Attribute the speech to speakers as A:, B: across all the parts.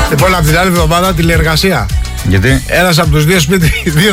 A: Λοιπόν, από την άλλη εβδομάδα τηλεεργασία.
B: Γιατί?
A: Ένας από τους δύο σπίτι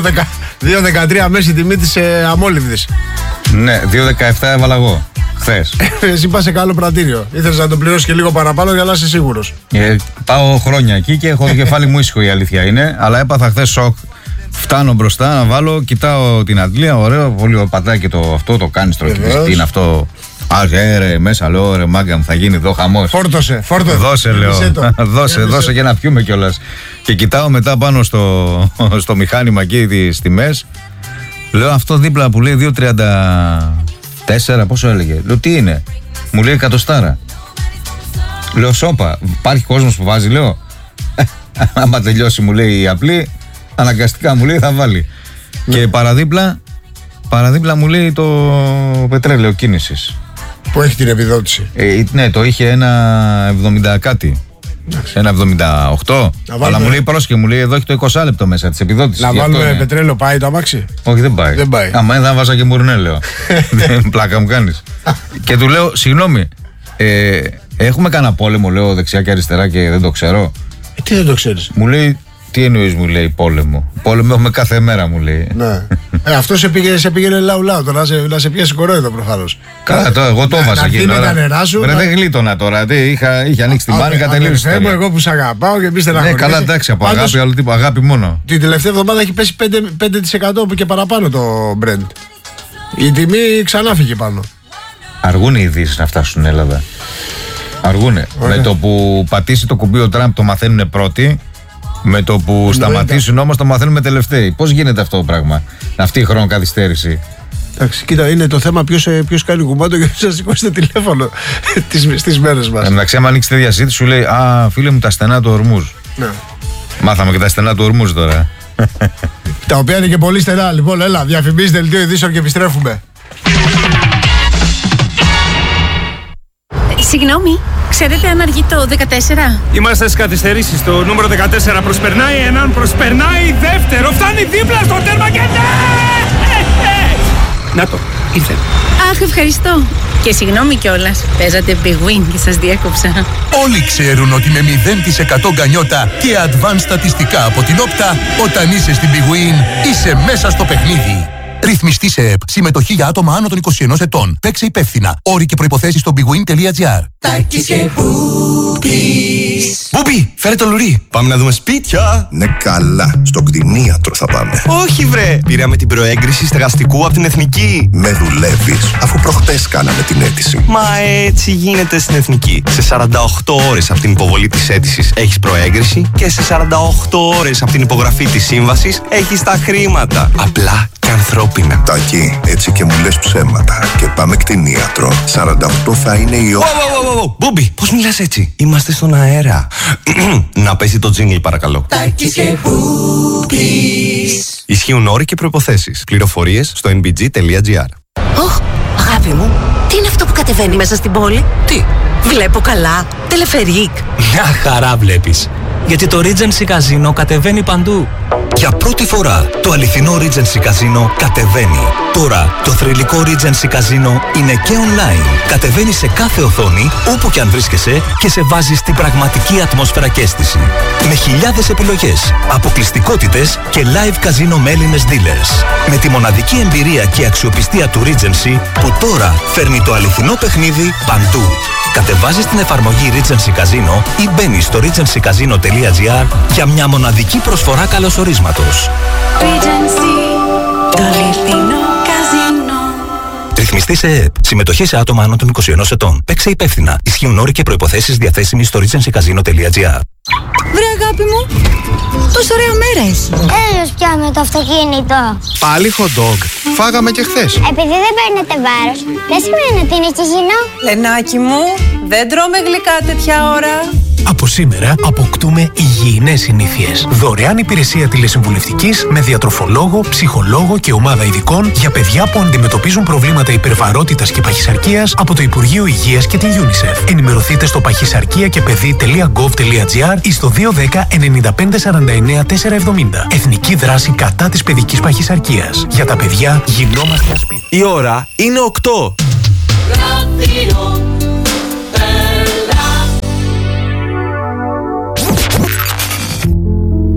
A: 2.13 μέση τιμή της Αμόλυβδης.
B: Ναι, 2.17 έβαλα εγώ χθες.
A: Εσύ πας σε καλό πρατήριο. Ήθελες να το πληρώσεις και λίγο παραπάνω για να είσαι σίγουρος.
B: Πάω χρόνια εκεί και έχω το κεφάλι μου ήσυχο, η αλήθεια είναι. Αλλά έπαθα χθες σοκ. Φτάνω μπροστά να βάλω, κοιτάω την αντλία. Ωραίο, πολύ πατάει και αυτό το κάνιστρο. Τι είναι αυτό? Ρε, μέσα λέω, ρε μάγκα μου, θα γίνει εδώ χαμός.
A: Φόρτωσε.
B: Δώσε, λέω. Δώσε και να πιούμε κιόλας. Και κοιτάω μετά πάνω στο μηχάνημα εκεί τις τιμές. Λέω αυτό δίπλα που λέει 2.34, πόσο έλεγε? Λέω τι είναι? Μου λέει 100. Λέω σόπα, υπάρχει κόσμος που βάζει? Λέω άμα τελειώσει, μου λέει η απλή, αναγκαστικά μου λέει θα βάλει. Και παραδίπλα μου λέει το πετρέλαιο κίνησης
A: που έχει την επιδότηση.
B: Ναι, το είχε 1,70 κάτι. 1,78. Αλλά μου λέει πρόσεχε, μου λέει εδώ έχει το 20 λεπτό μέσα της επιδότησης.
A: Να βάλουμε πετρέλαιο, πάει το αμάξι?
B: Όχι, δεν πάει. Άμα δεν βάζα και μουρνέ, λέω. Πλάκα μου κάνεις. Και του λέω, συγγνώμη, έχουμε κανένα πόλεμο, λέω, δεξιά και αριστερά και δεν το ξέρω?
A: Τι δεν το ξέρεις?
B: Μου λέει, τι εννοείς, μου λέει, πόλεμο? Πόλεμο έχουμε κάθε μέρα, μου λέει.
A: Ναι. Αυτό σε πήγαινε λαου τώρα, να σε πιάσει κορόιδο προφανώς.
B: Καλά, τώρα εγώ το έβασα εκεί.
A: Να νερά σου.
B: Δεν γλίτωνα τώρα. Είχε ανοίξει την μπάνικα, τελείωσε.
A: Εγώ που σ' αγαπάω και εμείς δεν
B: αγάπη. Ναι, καλά, εντάξει, από αγάπη, άλλο τύπο, αγάπη μόνο.
A: Την τελευταία εβδομάδα έχει πέσει 5% και παραπάνω το Brent. Η τιμή ξανά φύγε πάνω.
B: Αργούν οι ειδήσεις να φτάσουν στην Ελλάδα. Αργούνε. Με το που πατήσει το κουμπί ο Τραμπ το μαθαίνουν πρώτοι. Με το που σταματήσουν όμως το μαθαίνουμε τελευταίοι. Πώς γίνεται αυτό το πράγμα, αυτή η χρονοκαθυστέρηση?
A: Εντάξει, κοίτα, είναι το θέμα ποιος κάνει κουμπάτο και ποιος θα σηκώσει το τηλέφωνο στις μέρες μας.
B: Εντάξει, άμα ανοίξει τη διασύνδεση σου λέει α, φίλε μου, τα στενά του Ορμούζ. Ναι. Μάθαμε και τα στενά του Ορμούζ τώρα.
A: Τα οποία είναι και πολύ στενά. Λοιπόν, έλα, διαφημίσεις, δελτίο ειδήσεων και επιστρέφουμε.
C: Συγγνώμη, ξέρετε αν αργεί το 14?
D: Είμαστε στις καθυστερήσεις. Το νούμερο 14 προσπερνάει έναν, προσπερνάει δεύτερο. Φτάνει δίπλα στο τέρμα και ναι! Να το, ήρθε.
C: Αχ, ευχαριστώ. Και συγγνώμη κιόλας, παίζατε Big Win και σας διέκοψα.
E: Όλοι ξέρουν ότι με 0% γκανιότα και advanced στατιστικά από την Όπτα, όταν είσαι στην Big Win, είσαι μέσα στο παιχνίδι. Ρυθμιστή σε ΕΠ. Συμμετοχή για άτομα άνω των 21 ετών. Παίξε υπεύθυνα. Όροι και προϋποθέσεις στο bigwin.gr.
F: Τάκης και Μπούπης.
G: Μπούπη, φέρε το λουρί. Πάμε να δούμε σπίτια.
H: Ναι, καλά. Στον κτηνίατρο θα πάμε.
G: Όχι, βρε. Πήραμε την προέγκριση στεγαστικού από την Εθνική.
H: Με δουλεύεις, αφού προχτές κάναμε την αίτηση.
G: Μα έτσι γίνεται στην Εθνική. Σε 48 ώρες από την υποβολή της αίτησης έχεις προέγκριση και σε 48 ώρες από την υπογραφή της σύμβασης έχεις τα χρήματα. Απλά και ανθρώπινα.
H: Τάκη, έτσι και μου λες ψέματα. Και πάμε κτηνίατρο. 48 θα είναι η ώρα.
G: Μπούμπι, πώς μιλάς έτσι? Είμαστε στον αέρα. Να πέσει το τζίνγκλ, παρακαλώ.
F: Τάκης και Μπούπης.
G: Ισχύουν όροι και προϋποθέσεις. Πληροφορίες στο nbg.gr.
I: Ωχ, αγάπη μου, τι είναι αυτό που κατεβαίνει μέσα στην πόλη?
G: Τι?
I: Βλέπω καλά. Τελεφερίκ.
J: Μια χαρά βλέπεις. Γιατί το Regency Casino κατεβαίνει παντού.
K: Για πρώτη φορά το αληθινό Regency Casino κατεβαίνει. Τώρα το θρυλικό Regency Casino είναι και online. Κατεβαίνει σε κάθε οθόνη, όπου και αν βρίσκεσαι, και σε βάζει στην πραγματική ατμόσφαιρα και αίσθηση. Με χιλιάδες επιλογές, αποκλειστικότητες και live casino με Έλληνες dealers. Με τη μοναδική εμπειρία και αξιοπιστία του Regency, που τώρα φέρνει το αληθινό παιχνίδι παντού. Κατεβάζεις την εφαρμογή Regency Casino ή μπαίνεις στο regencycasino.gr για μια μοναδική προσφορά καλωσορίσματος.
F: Regency, το αληθινό καζίνο.
K: Ρυθμιστή σε ΕΕΠ. Συμμετοχή σε άτομα άνω των 21 ετών. Παίξε υπεύθυνα. Ισχύουν όροι και προϋποθέσεις διαθέσιμοι στο regencycasino.gr.
L: Βρε αγάπη μου, τόσο ωραία μέρα έχει.
M: Έλεος πια με το αυτοκίνητο.
N: Πάλι hot dog. Φάγαμε και χθες.
M: Επειδή δεν παίρνετε βάρος, δεν σημαίνει ότι είναι χειμώνα.
L: Λενάκι μου, δεν τρώμε γλυκά τέτοια ώρα.
O: Από σήμερα αποκτούμε υγιεινές συνήθειες. Δωρεάν υπηρεσία τηλεσυμβουλευτικής με διατροφολόγο, ψυχολόγο και ομάδα ειδικών για παιδιά που αντιμετωπίζουν προβλήματα υπερβαρότητας και παχυσαρκίας από το Υπουργείο Υγείας και την UNICEF. Ενημερωθείτε στο παχυσαρκία-και-παιδί.gov.gr ή στο 210 95 49 470. Εθνική δράση κατά της παιδικής παχυσαρκίας. Για τα παιδιά γινόμαστε σπίτι.
G: Η ώρα είναι 8.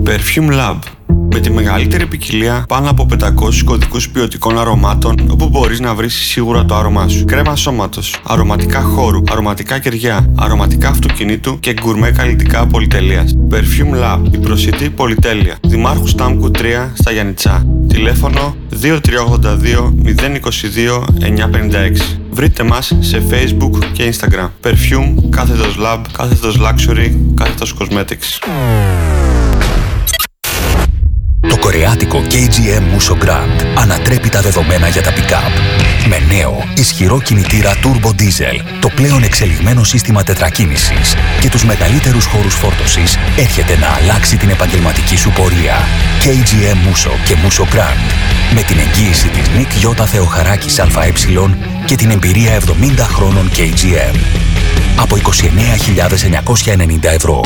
P: Perfume Lab. Με τη μεγαλύτερη ποικιλία πάνω από 500 κωδικούς ποιοτικών αρωμάτων, όπου μπορείς να βρεις σίγουρα το άρωμά σου. Κρέμα σώματος, αρωματικά χώρου, αρωματικά κεριά, αρωματικά αυτοκινήτου και γκουρμέ καλλιτικά πολυτελείας. Perfume Lab, η προσιτή πολυτέλεια. Δημάρχου Στάμκου 3 στα Γιαννιτσά. Τηλέφωνο 2382 022 956. Βρείτε μας σε Facebook και Instagram. Perfume, _Lab, _Luxury, _Cosmetics.
K: Το κορεάτικο KGM Musso Grand ανατρέπει τα δεδομένα για τα pick-up. Με νέο, ισχυρό κινητήρα Turbo Diesel, το πλέον εξελιγμένο σύστημα τετρακίνησης και τους μεγαλύτερους χώρους φόρτωσης, έρχεται να αλλάξει την επαγγελματική σου πορεία. KGM Musso και Musso Grand. Με την εγγύηση της Nick J. Θεοχαράκης ΑΕ και την εμπειρία 70 χρόνων KGM. Από 29.990 ευρώ.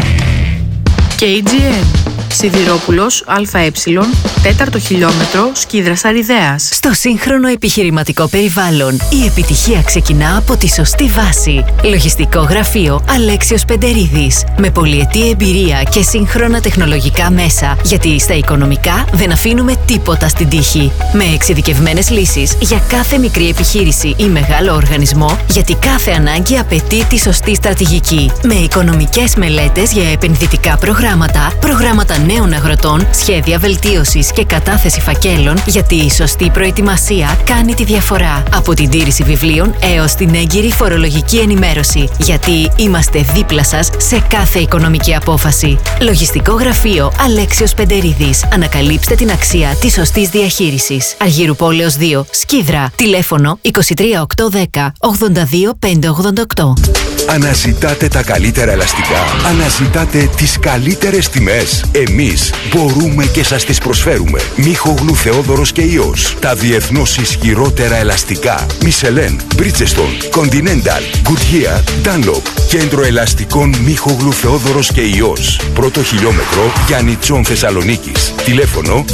Q: KGM. Σιδηρόπουλος ΑΕ, 4ο χιλιόμετρο, Σκίδρας Αριδέας.
R: Στο σύγχρονο επιχειρηματικό περιβάλλον, η επιτυχία ξεκινά από τη σωστή βάση. Λογιστικό γραφείο Αλέξιος Πεντερίδης. Με πολυετή εμπειρία και σύγχρονα τεχνολογικά μέσα, γιατί στα οικονομικά δεν αφήνουμε τίποτα στην τύχη. Με εξειδικευμένες λύσεις για κάθε μικρή επιχείρηση ή μεγάλο οργανισμό, γιατί κάθε ανάγκη απαιτεί τη σωστή στρατηγική. Με οικονομικές μελέτες για επενδυτικά προγράμματα νέων αγροτών, σχέδια βελτίωσης και κατάθεση φακέλων, γιατί η σωστή προετοιμασία κάνει τη διαφορά. Από την τήρηση βιβλίων έως την έγκυρη φορολογική ενημέρωση, γιατί είμαστε δίπλα σας σε κάθε οικονομική απόφαση. Λογιστικό γραφείο Αλέξιος Πεντερίδης. Ανακαλύψτε την αξία της σωστής διαχείρισης. Αργύρου Πόλεως 2, Σκίδρα. Τηλέφωνο 23810 82588.
S: Αναζητάτε τα καλύτερα ελαστικά. Αναζητάτε τις καλύτερες τιμές. Εμείς μπορούμε και σας τις προσφέρουμε. Μίχογλου Θεόδωρος και Υιός. Τα διεθνώς ισχυρότερα ελαστικά. Michelin, Bridgestone, Continental, Goodyear, Dunlop. Κέντρο ελαστικών Μίχογλου Θεόδωρος και Υιός. Πρώτο χιλιόμετρο Γιαννιτσών Θεσσαλονίκης. Τηλέφωνο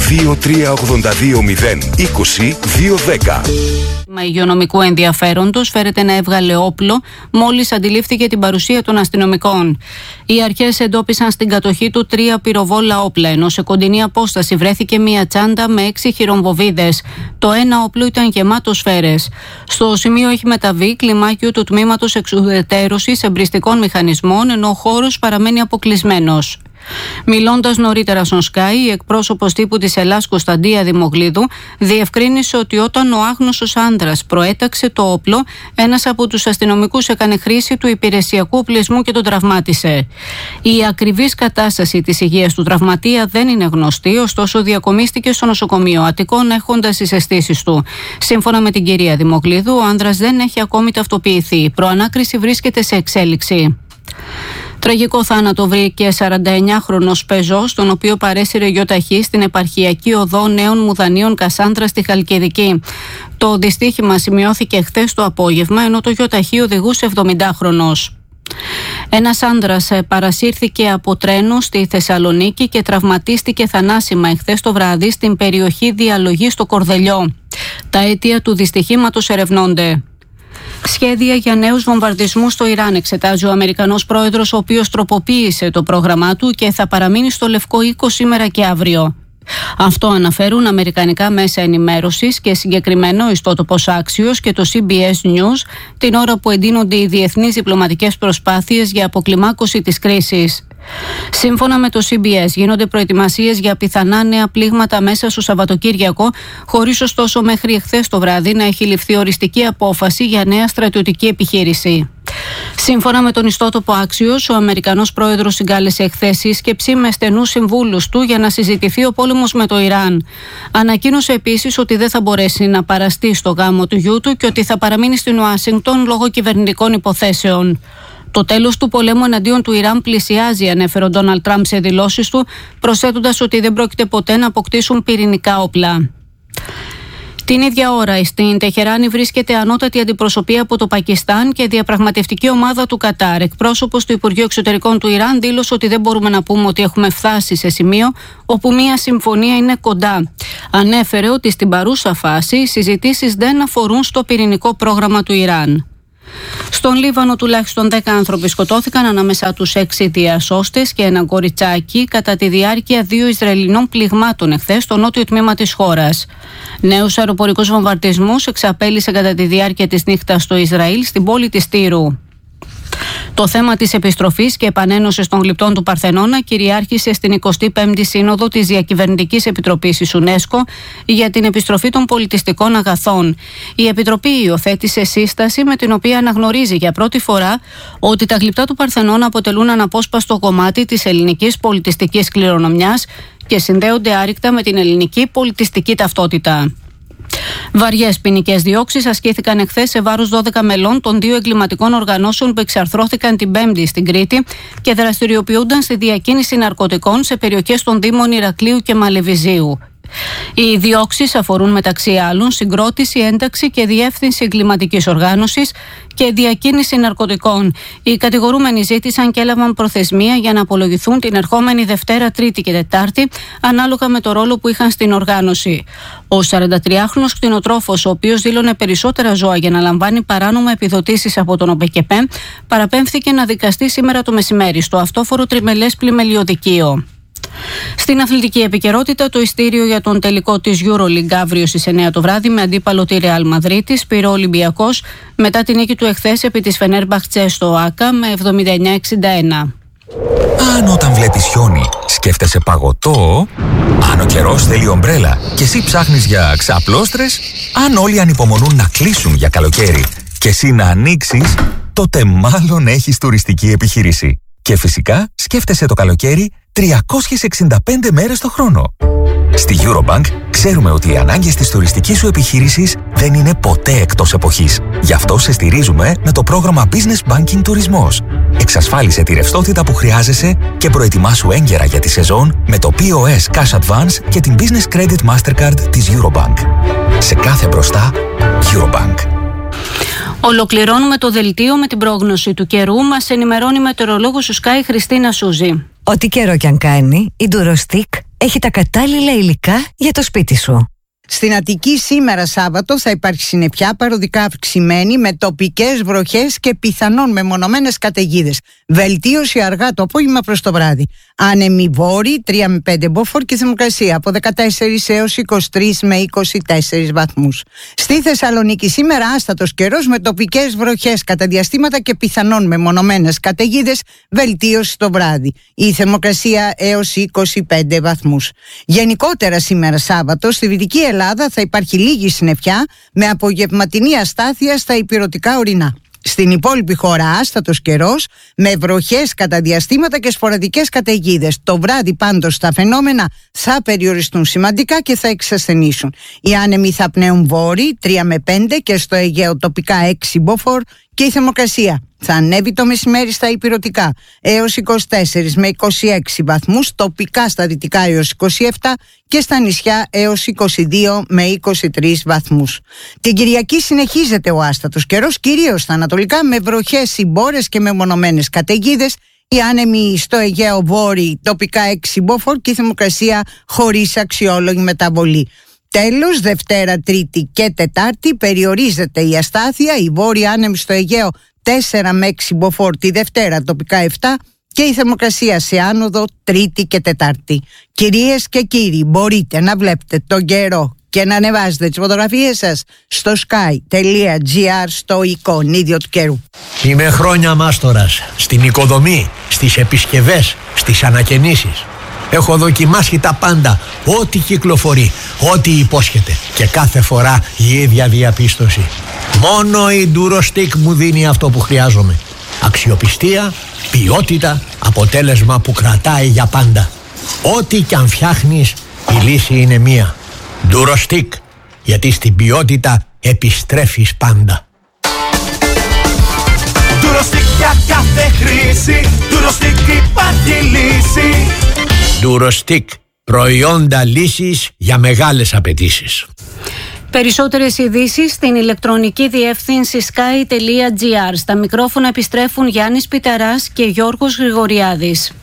S: 23820 20 210.
T: Υγειονομικού ενδιαφέροντος φέρεται να έβγαλε όπλο μόλις αντιλήφθηκε την παρουσία των αστυνομικών. Οι αρχές εντόπισαν στην κατοχή του 3 πυροβόλα όπλα, ενώ σε κοντινή απόσταση βρέθηκε μία τσάντα με 6 χειρομβοβίδες. Το ένα όπλο ήταν γεμάτο σφαίρες. Στο σημείο έχει μεταβεί κλιμάκιο του τμήματος εξουδετερώσης εμπριστικών μηχανισμών, ενώ ο χώρος παραμένει αποκλεισμένος. Μιλώντας νωρίτερα στον Sky, η εκπρόσωπος τύπου της Ελλάς Κωνσταντία Δημογλίδου διευκρίνησε ότι όταν ο άγνωστος άνδρας προέταξε το όπλο, ένας από τους αστυνομικούς έκανε χρήση του υπηρεσιακού οπλισμού και τον τραυμάτισε. Η ακριβής κατάσταση της υγείας του τραυματία δεν είναι γνωστή, ωστόσο διακομίστηκε στο νοσοκομείο Αττικών έχοντας τις αισθήσεις του. Σύμφωνα με την κυρία Δημογλίδου, ο άνδρας δεν έχει ακόμη ταυτοποιηθεί. Η προανάκριση βρίσκεται σε εξέλιξη. Τραγικό θάνατο βρήκε 49χρονος πεζός, τον οποίο παρέσυρε γιοταχή στην επαρχιακή οδό Νέων Μουδανίων Κασάνδρα στη Χαλκιδική. Το δυστύχημα σημειώθηκε χθες το απόγευμα, ενώ το γιοταχή οδηγούσε 70χρονος. Ένας άνδρας παρασύρθηκε από τρένο στη Θεσσαλονίκη και τραυματίστηκε θανάσιμα εχθές το βράδυ στην περιοχή Διαλογής στο Κορδελιό. Τα αίτια του δυστυχήματος ερευνώνται. Σχέδια για νέους βομβαρδισμούς στο Ιράν εξετάζει ο Αμερικανός πρόεδρος, ο οποίος τροποποίησε το πρόγραμμά του και θα παραμείνει στο Λευκό Οίκο σήμερα και αύριο. Αυτό αναφέρουν αμερικανικά μέσα ενημέρωσης και συγκεκριμένο ο ιστότοπος Axios και το CBS News την ώρα που εντείνονται οι διεθνείς διπλωματικές προσπάθειες για αποκλιμάκωση της κρίσης. Σύμφωνα με το CBS, γίνονται προετοιμασίες για πιθανά νέα πλήγματα μέσα στο Σαββατοκύριακο, χωρίς ωστόσο μέχρι εχθές το βράδυ να έχει ληφθεί οριστική απόφαση για νέα στρατιωτική επιχείρηση. Σύμφωνα με τον ιστότοπο Axios, ο Αμερικανός πρόεδρος συγκάλεσε εχθές σύσκεψη με στενούς συμβούλους του για να συζητηθεί ο πόλεμος με το Ιράν. Ανακοίνωσε επίσης ότι δεν θα μπορέσει να παραστεί στο γάμο του γιού του και ότι θα παραμείνει στην Ουάσιγκτον λόγω κυβερνητικών υποθέσεων. Το τέλος του πολέμου εναντίον του Ιράν πλησιάζει, ανέφερε ο Ντόναλντ Τραμπ σε δηλώσεις του, προσθέτοντας ότι δεν πρόκειται ποτέ να αποκτήσουν πυρηνικά όπλα. Την ίδια ώρα, στην Τεχεράνη βρίσκεται ανώτατη αντιπροσωπεία από το Πακιστάν και διαπραγματευτική ομάδα του Κατάρ. Εκπρόσωπος του Υπουργείου Εξωτερικών του Ιράν δήλωσε ότι δεν μπορούμε να πούμε ότι έχουμε φτάσει σε σημείο όπου μια συμφωνία είναι κοντά. Ανέφερε ότι στην παρούσα φάση οι συζητήσεις δεν αφορούν στο πυρηνικό πρόγραμμα του Ιράν. Στον Λίβανο τουλάχιστον 10 άνθρωποι σκοτώθηκαν, ανάμεσά τους 6 διασώστες και ένα κοριτσάκι, κατά τη διάρκεια 2 Ισραηλινών πληγμάτων εχθές στο νότιο τμήμα της χώρας. Νέους αεροπορικούς βομβαρδισμούς εξαπέλυσε κατά τη διάρκεια της νύχτας στο Ισραήλ στην πόλη της Τύρου. Το θέμα της επιστροφής και επανένωσης των γλυπτών του Παρθενώνα κυριάρχησε στην 25η Σύνοδο της Διακυβερνητικής Επιτροπής της UNESCO για την επιστροφή των πολιτιστικών αγαθών. Η Επιτροπή υιοθέτησε σύσταση με την οποία αναγνωρίζει για πρώτη φορά ότι τα γλυπτά του Παρθενώνα αποτελούν αναπόσπαστο κομμάτι της ελληνικής πολιτιστικής κληρονομιάς και συνδέονται άρρηκτα με την ελληνική πολιτιστική ταυτότητα. Βαριές ποινικές διώξεις ασκήθηκαν εχθές σε βάρος 12 μελών των 2 εγκληματικών οργανώσεων που εξαρθρώθηκαν την Πέμπτη στην Κρήτη και δραστηριοποιούνταν στη διακίνηση ναρκωτικών σε περιοχές των Δήμων Ηρακλείου και Μαλεβιζίου. Οι διώξεις αφορούν μεταξύ άλλων συγκρότηση, ένταξη και διεύθυνση εγκληματικής οργάνωσης και διακίνηση ναρκωτικών. Οι κατηγορούμενοι ζήτησαν και έλαβαν προθεσμία για να απολογηθούν την ερχόμενη Δευτέρα, Τρίτη και Τετάρτη, ανάλογα με το ρόλο που είχαν στην οργάνωση. Ο 43χρονος κτηνοτρόφος, ο οποίος δήλωνε περισσότερα ζώα για να λαμβάνει παράνομα επιδοτήσεις από τον ΟΠΕΚΕΠΕ, παραπέμφθηκε να δικαστεί σήμερα το μεσημέρι στο αυτόφορο τριμελές πλημελιωδικείο. Στην αθλητική επικαιρότητα, το ειστήριο για τον τελικό της EuroLeague αύριο στις 9 το βράδυ με αντίπαλο τη Real Μαδρίτης πήρε ο Ολυμπιακός μετά την νίκη του εχθές επί της Φενέρμπαχτσε στο ΆΚΑ με 79-61.
K: Αν όταν βλέπεις χιόνι σκέφτεσαι παγωτό, αν ο καιρός θέλει ομπρέλα και εσύ ψάχνεις για ξαπλώστρες, αν όλοι ανυπομονούν να κλείσουν για καλοκαίρι και εσύ να ανοίξεις, τότε μάλλον έχεις τουριστική επιχείρηση. Και φυσικά σκέφτεσαι το καλοκαίρι 365 μέρες το χρόνο. Στη Eurobank ξέρουμε ότι οι ανάγκες της τουριστικής σου επιχείρησης δεν είναι ποτέ εκτός εποχής. Γι' αυτό σε στηρίζουμε με το πρόγραμμα Business Banking Τουρισμός. Εξασφάλισε τη ρευστότητα που χρειάζεσαι και προετοιμάσου έγκαιρα για τη σεζόν με το POS Cash Advance και την Business Credit Mastercard της Eurobank. Σε κάθε μπροστά, Eurobank.
T: Ολοκληρώνουμε το δελτίο με την πρόγνωση του καιρού. Μας ενημερώνει η μετεωρολόγος του Sky Χριστίνα Σούζη.
U: Ό,τι καιρό κι αν κάνει, η Durostick έχει τα κατάλληλα υλικά για το σπίτι σου.
V: Στην Αττική σήμερα Σάββατο θα υπάρχει συννεφιά παροδικά αυξημένη με τοπικές βροχές και πιθανόν μεμονωμένες καταιγίδες. Βελτίωση αργά το απόγευμα προς το βράδυ. Άνεμοι βόρειοι 3 με 5 μποφόρ και θερμοκρασία από 14 έως 23 με 24 βαθμούς. Στη Θεσσαλονίκη σήμερα άστατος καιρός με τοπικές βροχές κατά διαστήματα και πιθανόν μεμονωμένες καταιγίδες. Βελτίωση το βράδυ. Η θερμοκρασία έως 25 βαθμούς. Γενικότερα σήμερα Σάββατο στη Δυτική Ελλάδα θα υπάρχει λίγη συννεφιά με απογευματινή αστάθεια στα ηπειρωτικά ορεινά. Στην υπόλοιπη χώρα άστατος καιρός με βροχές κατά διαστήματα και σποραδικές καταιγίδες. Το βράδυ πάντως τα φαινόμενα θα περιοριστούν σημαντικά και θα εξασθενήσουν. Οι άνεμοι θα πνέουν βόρειοι 3 με 5 και στο Αιγαίο τοπικά 6 μποφόρ και η θερμοκρασία θα ανέβει το μεσημέρι στα ηπειρωτικά έως 24 με 26 βαθμούς, τοπικά στα δυτικά έως 27 και στα νησιά έως 22 με 23 βαθμούς. Την Κυριακή συνεχίζεται ο άστατος καιρός, κυρίως στα ανατολικά με βροχές, συμπόρες και μεμονωμένες καταιγίδες. Οι άνεμοι στο Αιγαίο βόρειοι τοπικά 6 μποφόρ και η θερμοκρασία χωρίς αξιόλογη μεταβολή. Τέλος, Δευτέρα, Τρίτη και Τετάρτη περιορίζεται η αστάθεια, οι βόρειοι άνεμοι στο Αιγαίο 4 με 6 μποφόρ τη Δευτέρα, τοπικά 7 και η θερμοκρασία σε άνοδο Τρίτη και Τετάρτη. Κυρίες και κύριοι, μπορείτε να βλέπετε τον καιρό και να ανεβάζετε τις φωτογραφίες σας στο sky.gr στο εικονίδιο του καιρού.
W: Είμαι χρόνια μάστορας στην οικοδομή, στις επισκευές, στις ανακαινήσεις. Έχω δοκιμάσει τα πάντα, ό,τι κυκλοφορεί, ό,τι υπόσχεται και κάθε φορά η ίδια διαπίστωση. Μόνο η Durostick μου δίνει αυτό που χρειάζομαι. Αξιοπιστία, ποιότητα, αποτέλεσμα που κρατάει για πάντα. Ό,τι κι αν φτιάχνεις, η λύση είναι μία. Durostick, γιατί στην ποιότητα επιστρέφεις πάντα.
F: Durostick για κάθε χρήση, Durostick υπάρχει λύση.
W: Durostick, προϊόντα λύσης για μεγάλες απαιτήσεις.
T: Περισσότερες ειδήσεις στην ηλεκτρονική διεύθυνση sky.gr. Στα μικρόφωνα επιστρέφουν Γιάννης Πιταράς και Γιώργος Γρηγοριάδης.